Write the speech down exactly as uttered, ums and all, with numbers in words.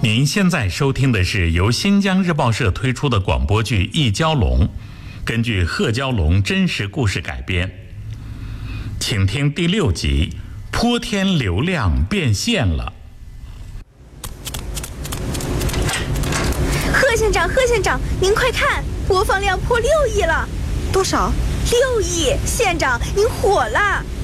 您现在收听的是由新疆日报社推出的广播剧《一蛟龙》，根据贺蛟龙真实故事改编。请听第六集《泼天流量变现了》。 贺县长，贺县长，您快看，播放量破六亿了！ 多少？ 六亿！县长，您火了！